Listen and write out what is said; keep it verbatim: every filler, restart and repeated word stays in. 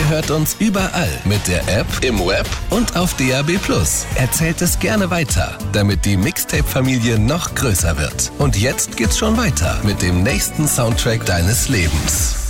hört uns überall mit der App, im Web und auf D A B plus. Erzählt es gerne weiter, damit die Mixtape-Familie noch größer wird. Und jetzt geht's schon weiter mit dem nächsten Soundtrack deines Lebens.